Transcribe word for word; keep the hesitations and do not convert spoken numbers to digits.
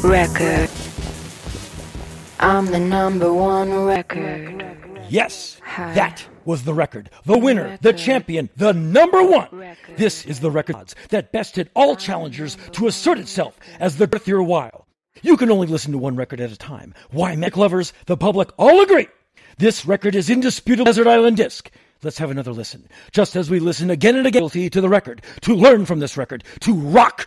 record. I'm the number one record. Yes, that was the record. The winner, the champion, the number one. This is the record that bested all challengers to assert itself as the worth your while. You can only listen to one record at a time. Why, Mac lovers, the public all agree. This record is indisputable Desert Island Disc. Let's have another listen. Just as we listen again and again to the record, to learn from this record, to rock